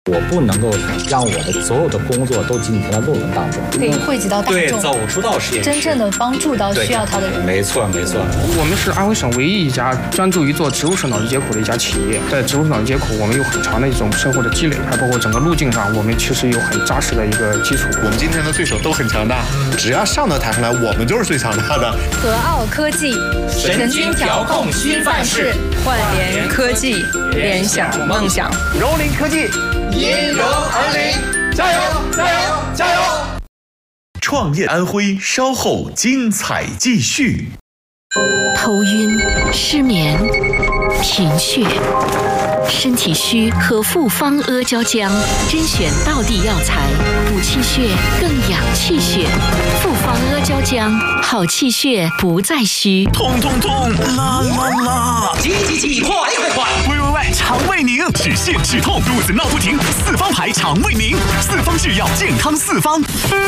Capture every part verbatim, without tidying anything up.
我不能够让我的所有的工作都进行在论文当中， 可以惠及到大众， 对，走出到实验室， 真正的帮助到需要它的人。 没错，没错。 我们是安徽省唯一一家专注于做植物生脑机接口的一家企业，在植物生脑机接口，我们有很长的一种生活的积累，还包括整个路径上，我们其实有很扎实的一个基础。 我们今天的对手都很强大，只要上到台上来，我们就是最强大的。 和奥科技神经调控新范式， 焕联科技，联想梦想， 融林科技，因融而灵，加油，加油，加油！ 创业安徽，稍后精彩继续。 头晕、失眠、贫血、身体虚和复方阿胶浆，甄选道地药材，补气血，更养气血。复方阿胶浆，好气血不再虚。 痛痛痛，啦啦啦！ 急急急，快快快！ 喂喂喂，肠胃宁，止泻止痛，肚子闹不停，四方牌肠胃宁，四方制药，健康四方。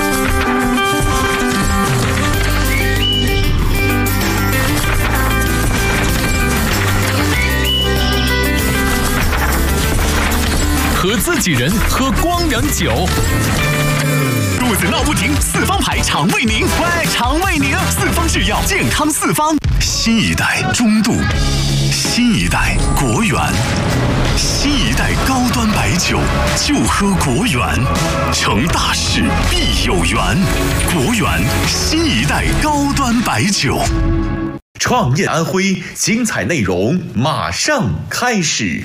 和自己人喝光阳酒，肚子闹不停，四方牌肠胃宁，喂，肠胃宁，四方制药，健康四方。新一代中度，新一代国源，新一代高端白酒，就喝国源，成大事必有缘。国源新一代高端白酒。创业安徽，精彩内容马上开始。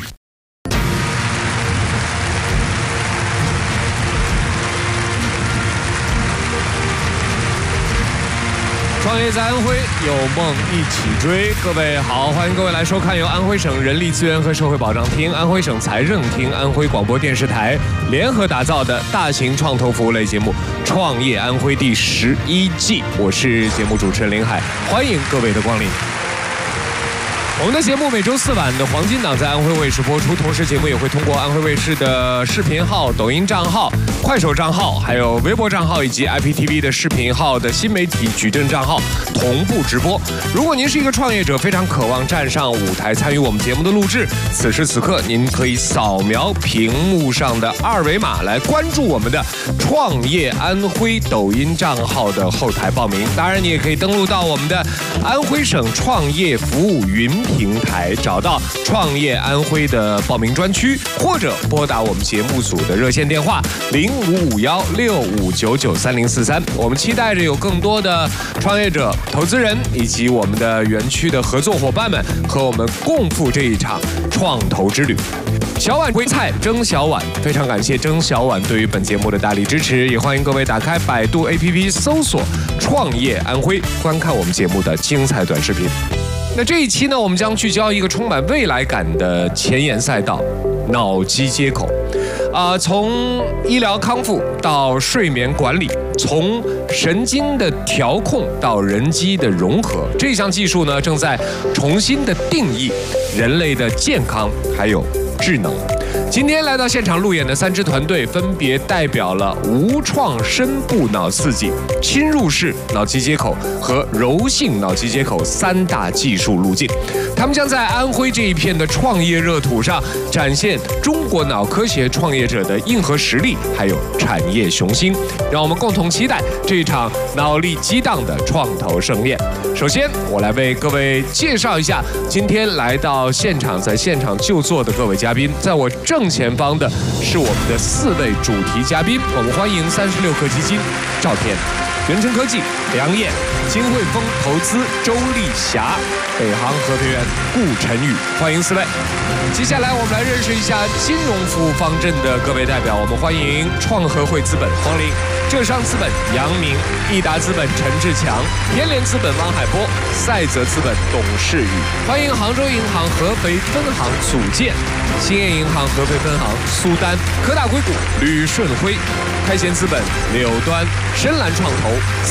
创业在安徽，有梦一起追。各位好，欢迎各位来收看由安徽省人力资源和社会保障厅、安徽省财政厅、安徽广播电视台联合打造的大型创投服务类节目《创业安徽》第十一季。我是节目主持人林海，欢迎各位的光临。我们的节目每周四晚的黄金档在安徽卫视播出，同时节目也会通过安徽卫视的视频号、抖音账号、快手账号，还有微博账号以及 I P T V 的视频号的新媒体矩阵账号同步直播。如果您是一个创业者，非常渴望站上舞台参与我们节目的录制，此时此刻您可以扫描屏幕上的二维码来关注我们的创业安徽抖音账号的后台报名。当然，你也可以登录到我们的安徽省创业服务云平台，找到创业安徽的报名专区，或者拨打我们节目组的热线电话零五五幺六五九九三零四三。我们期待着有更多的创业者、投资人以及我们的园区的合作伙伴们和我们共赴这一场创投之旅。小碗归菜，蒸小碗，非常感谢蒸小碗对于本节目的大力支持，也欢迎各位打开百度 A P P 搜索创业安徽，观看我们节目的精彩短视频。那这一期呢，我们将聚焦一个充满未来感的前沿赛道——脑机接口。啊、呃，从医疗康复到睡眠管理，从神经的调控到人机的融合，这项技术呢，正在重新的定义人类的健康还有智能。今天来到现场路演的三支团队，分别代表了无创深部脑刺激、侵入式脑机接口和柔性脑机接口三大技术路径。他们将在安徽这一片的创业热土上，展现中国脑科学创业者的硬核实力，还有产业雄心。让我们共同期待这一场脑力激荡的创投盛宴。首先，我来为各位介绍一下今天来到现场，在现场就座的各位嘉宾。在我正前方的是我们的四位主题嘉宾，我们欢迎三十六氪基金赵天、元成科技梁燕、金汇丰投资周丽霞、北航合培园顾晨宇，欢迎四位。接下来我们来认识一下金融服务方阵的各位代表，我们欢迎创合会资本黄林、浙商资本杨明、益达资本陈志强、天联资本汪海波、赛泽资本董事宇，欢迎杭州银行合肥分行组建、兴业银行合肥分行苏丹、科大硅谷吕顺辉、开贤资本柳端、深蓝创投曾琼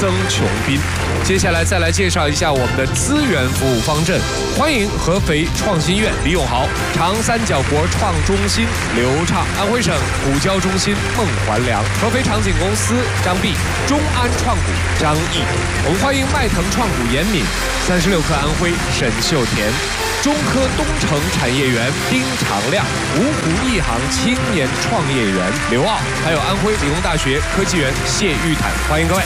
龙斌。接下来再来介绍一下我们的资源服务方阵，欢迎合肥创新院李永豪、长三角国创中心刘畅、安徽省虎胶中心孟环良、合肥场景公司张碧、中安创股张毅。我们欢迎迈腾创股严敏、三十六氪安徽沈秀田、中科东城产业园丁长亮、芜湖一航青年创业园刘傲，还有安徽理工大学科技园谢玉坦，欢迎各位。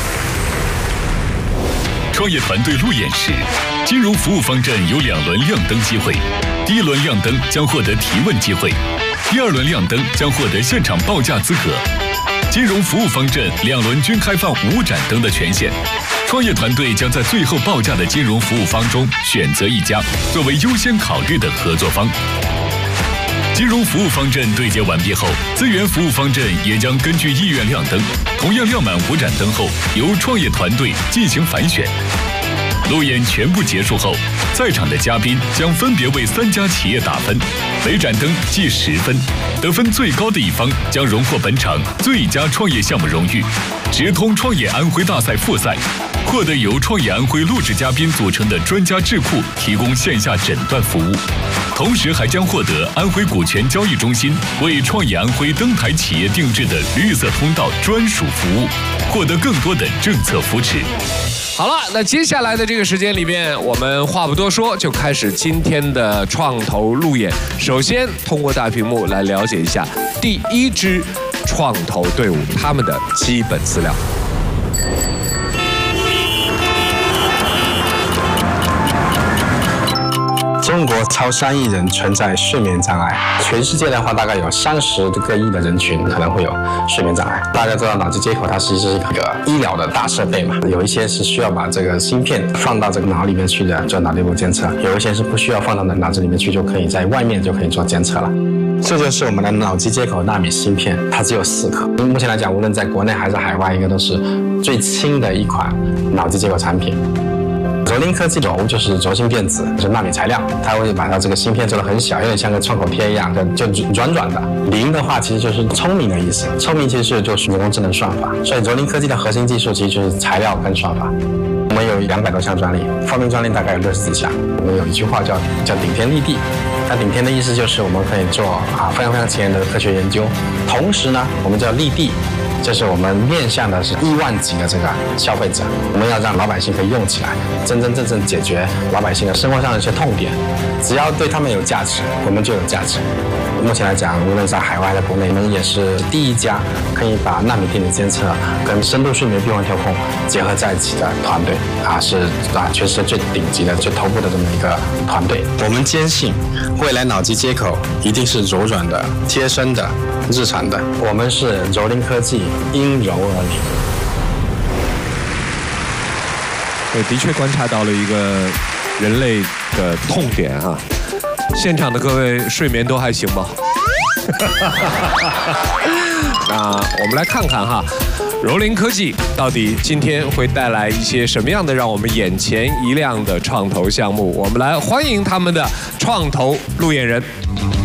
创业团队路演时，金融服务方阵有两轮亮灯机会，第一轮亮灯将获得提问机会，第二轮亮灯将获得现场报价资格。金融服务方阵两轮均开放无盏灯的权限，创业团队将在最后报价的金融服务方中选择一家作为优先考虑的合作方。金融服务方阵对接完毕后，资源服务方阵也将根据意愿亮灯，同样亮满五盏灯后，由创业团队进行反选。路演全部结束后，在场的嘉宾将分别为三家企业打分，每盏灯计十分，得分最高的一方将荣获本场最佳创业项目荣誉。直通创业安徽大赛复赛，获得由创业安徽录制嘉宾组成的专家智库提供线下诊断服务，同时还将获得安徽股权交易中心为创业安徽登台企业定制的绿色通道专属服务，获得更多的政策扶持。 好了，那接下来的这个时间里面，我们话不多说，就开始今天的创投路演。首先，通过大屏幕来了解一下第一支创投队伍他们的基本资料。 中国超三亿人存在睡眠障碍，全世界的话大概有三十个亿的人群可能会有睡眠障碍。大家知道脑机接口它其实是一个医疗的大设备嘛，有一些是需要把这个芯片放到这个脑里面去的做脑电波监测，有一些是不需要放到脑子里面去，就可以在外面就可以做监测了。这就是我们的脑机接口纳米芯片，它只有四颗。目前来讲，无论在国内还是海外，应该都是最轻的一款脑机接口产品。轴灵科技轴就是轴心电子，是纳米材料，它会把它这个芯片做得很小，有点像个创口贴一样，就就软软的。灵的话其实就是聪明的意思，聪明其实就是人工智能算法，所以轴灵科技的核心技术其实就是材料跟算法。我们有两百多项专利，发明专利大概有六十几项。我们有一句话叫叫顶天立地，那顶天的意思就是我们可以做啊非常非常前沿的科学研究，同时呢，我们叫立地。就是我们面向的是亿万级的这个消费者，我们要让老百姓可以用起来，真真正正解决老百姓的生活上的一些痛点。只要对他们有价值，我们就有价值。目前来讲，无论在海外还是国内，我们也是第一家可以把纳米电子监测跟深度睡眠闭环调控结合在一起的团队啊，是啊全世界最顶级的、最头部的这么一个团队。我们坚信，未来脑机接口一定是柔软的、贴身的、日常的。我们是柔灵科技，因柔而灵。 我的确观察到了一个人类的痛点啊！现场的各位睡眠都还行吗？那我们来看看哈，柔灵科技到底今天会带来一些什么样的让我们眼前一亮的创投项目？我们来欢迎他们的创投路演人。